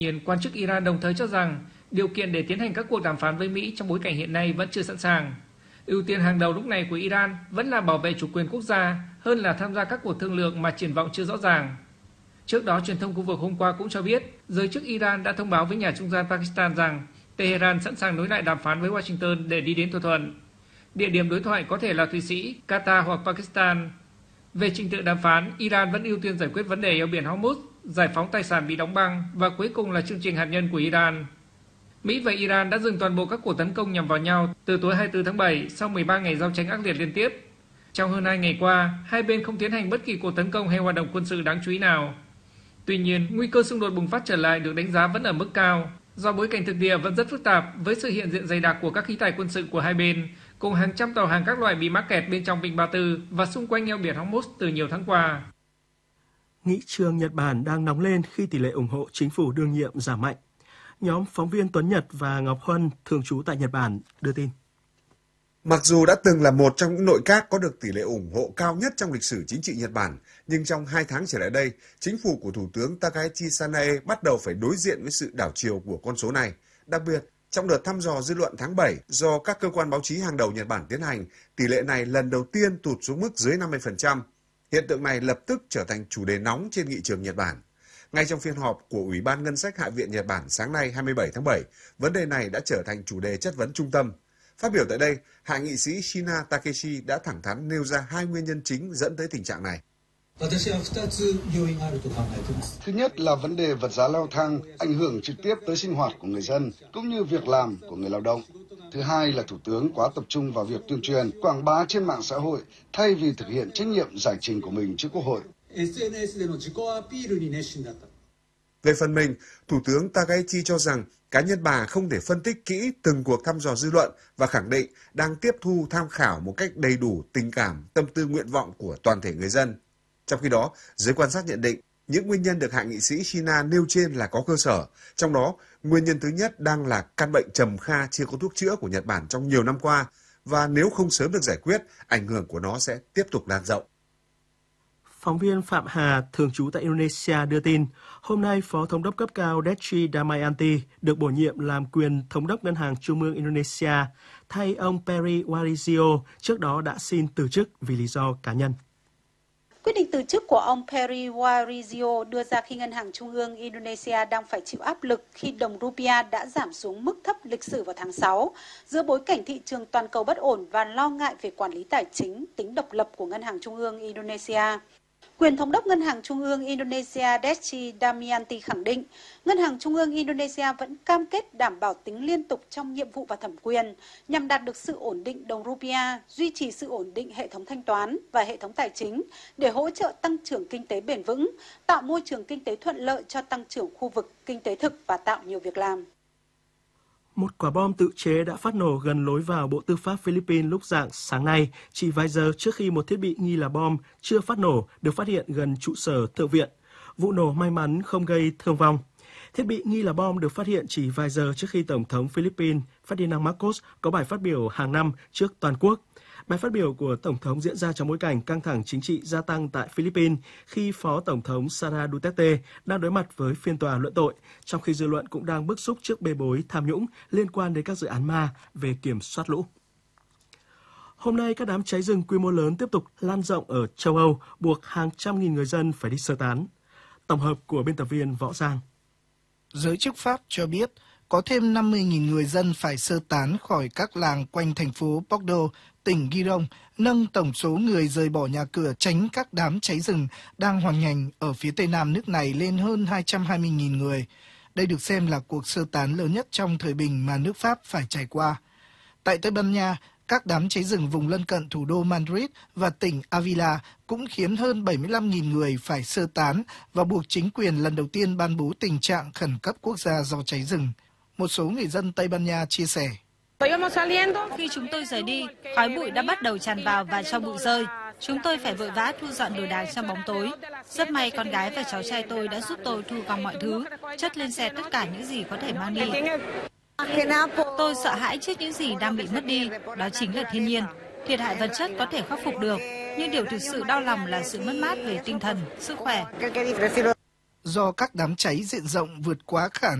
Hiện quan chức Iran đồng thời cho rằng điều kiện để tiến hành các cuộc đàm phán với Mỹ trong bối cảnh hiện nay vẫn chưa sẵn sàng. Ưu tiên hàng đầu lúc này của Iran vẫn là bảo vệ chủ quyền quốc gia hơn là tham gia các cuộc thương lượng mà triển vọng chưa rõ ràng. Trước đó, truyền thông khu vực hôm qua cũng cho biết giới chức Iran đã thông báo với nhà trung gian Pakistan rằng Tehran sẵn sàng nối lại đàm phán với Washington để đi đến thỏa thuận. Địa điểm đối thoại có thể là Thụy Sĩ, Qatar hoặc Pakistan. Về trình tự đàm phán, Iran vẫn ưu tiên giải quyết vấn đề eo biển Hormuz, giải phóng tài sản bị đóng băng và cuối cùng là chương trình hạt nhân của Iran. Mỹ và Iran đã dừng toàn bộ các cuộc tấn công nhằm vào nhau từ tối 24 tháng 7 sau 13 ngày giao tranh ác liệt liên tiếp. Trong hơn 2 ngày qua, hai bên không tiến hành bất kỳ cuộc tấn công hay hoạt động quân sự đáng chú ý nào. Tuy nhiên, nguy cơ xung đột bùng phát trở lại được đánh giá vẫn ở mức cao, do bối cảnh thực địa vẫn rất phức tạp với sự hiện diện dày đặc của các khí tài quân sự của hai bên, cùng hàng trăm tàu hàng các loại bị mắc kẹt bên trong vịnh Ba Tư và xung quanh eo biển Hormuz từ nhiều tháng qua. Nghị trường Nhật Bản đang nóng lên khi tỷ lệ ủng hộ chính phủ đương nhiệm giảm mạnh. Nhóm phóng viên Tuấn Nhật và Ngọc Huân, thường trú tại Nhật Bản, đưa tin. Mặc dù đã từng là một trong những nội các có được tỷ lệ ủng hộ cao nhất trong lịch sử chính trị Nhật Bản, nhưng trong 2 tháng trở lại đây, chính phủ của Thủ tướng Takaichi Sanae bắt đầu phải đối diện với sự đảo chiều của con số này. Đặc biệt, trong đợt thăm dò dư luận tháng 7 do các cơ quan báo chí hàng đầu Nhật Bản tiến hành, tỷ lệ này lần đầu tiên tụt xuống mức dưới 50%. Hiện tượng này lập tức trở thành chủ đề nóng trên nghị trường Nhật Bản. Ngay trong phiên họp của Ủy ban Ngân sách Hạ viện Nhật Bản sáng nay 27 tháng 7, vấn đề này đã trở thành chủ đề chất vấn trung tâm. Phát biểu tại đây, hạ nghị sĩ Shina Takeshi đã thẳng thắn nêu ra 2 nguyên nhân chính dẫn tới tình trạng này. Thứ nhất là vấn đề vật giá leo thang ảnh hưởng trực tiếp tới sinh hoạt của người dân cũng như việc làm của người lao động. Thứ hai là Thủ tướng quá tập trung vào việc tuyên truyền, quảng bá trên mạng xã hội thay vì thực hiện trách nhiệm giải trình của mình trước Quốc hội. Về phần mình, Thủ tướng Takaichi cho rằng cá nhân bà không thể phân tích kỹ từng cuộc thăm dò dư luận và khẳng định đang tiếp thu tham khảo một cách đầy đủ tình cảm, tâm tư nguyện vọng của toàn thể người dân. Trong khi đó, giới quan sát nhận định những nguyên nhân được hạ nghị sĩ Shina nêu trên là có cơ sở. Trong đó, nguyên nhân thứ nhất đang là căn bệnh trầm kha chưa có thuốc chữa của Nhật Bản trong nhiều năm qua và nếu không sớm được giải quyết, ảnh hưởng của nó sẽ tiếp tục lan rộng. Phóng viên Phạm Hà, thường trú tại Indonesia đưa tin, hôm nay Phó Thống đốc cấp cao Detri Damayanti được bổ nhiệm làm quyền Thống đốc Ngân hàng Trung ương Indonesia, thay ông Peri Warjio trước đó đã xin từ chức vì lý do cá nhân. Quyết định từ chức của ông Peri Warjio đưa ra khi Ngân hàng Trung ương Indonesia đang phải chịu áp lực khi đồng rupiah đã giảm xuống mức thấp lịch sử vào tháng 6, giữa bối cảnh thị trường toàn cầu bất ổn và lo ngại về quản lý tài chính, tính độc lập của Ngân hàng Trung ương Indonesia. Quyền Thống đốc Ngân hàng Trung ương Indonesia Detri Damayanti khẳng định, Ngân hàng Trung ương Indonesia vẫn cam kết đảm bảo tính liên tục trong nhiệm vụ và thẩm quyền nhằm đạt được sự ổn định đồng rupiah, duy trì sự ổn định hệ thống thanh toán và hệ thống tài chính để hỗ trợ tăng trưởng kinh tế bền vững, tạo môi trường kinh tế thuận lợi cho tăng trưởng khu vực kinh tế thực và tạo nhiều việc làm. Một quả bom tự chế đã phát nổ gần lối vào Bộ Tư pháp Philippines lúc rạng sáng nay, chỉ vài giờ trước khi một thiết bị nghi là bom chưa phát nổ được phát hiện gần trụ sở Thượng viện. Vụ nổ may mắn không gây thương vong. Thiết bị nghi là bom được phát hiện chỉ vài giờ trước khi Tổng thống Philippines Ferdinand Marcos có bài phát biểu hàng năm trước toàn quốc. Bài phát biểu của Tổng thống diễn ra trong bối cảnh căng thẳng chính trị gia tăng tại Philippines khi Phó Tổng thống Sara Duterte đang đối mặt với phiên tòa luận tội, trong khi dư luận cũng đang bức xúc trước bê bối tham nhũng liên quan đến các dự án ma về kiểm soát lũ. Hôm nay, các đám cháy rừng quy mô lớn tiếp tục lan rộng ở châu Âu, buộc hàng trăm nghìn người dân phải đi sơ tán. Tổng hợp của biên tập viên Võ Giang. Giới chức Pháp cho biết, có thêm 50.000 người dân phải sơ tán khỏi các làng quanh thành phố Bordeaux, tỉnh Giron, nâng tổng số người rời bỏ nhà cửa tránh các đám cháy rừng đang hoành hành ở phía tây nam nước này lên hơn 220.000 người. Đây được xem là cuộc sơ tán lớn nhất trong thời bình mà nước Pháp phải trải qua. Tại Tây Ban Nha, các đám cháy rừng vùng lân cận thủ đô Madrid và tỉnh Avila cũng khiến hơn 75.000 người phải sơ tán và buộc chính quyền lần đầu tiên ban bố tình trạng khẩn cấp quốc gia do cháy rừng. Một số người dân Tây Ban Nha chia sẻ. Khi chúng tôi rời đi, khói bụi đã bắt đầu tràn vào và cho bụi rơi. Chúng tôi phải vội vã thu dọn đồ đạc trong bóng tối. Rất may con gái và cháu trai tôi đã giúp tôi thu gom mọi thứ, chất lên xe tất cả những gì có thể mang đi. Tôi sợ hãi trước những gì đang bị mất đi, đó chính là thiên nhiên. Thiệt hại vật chất có thể khắc phục được, nhưng điều thực sự đau lòng là sự mất mát về tinh thần, sức khỏe. do các đám cháy diện rộng vượt quá khả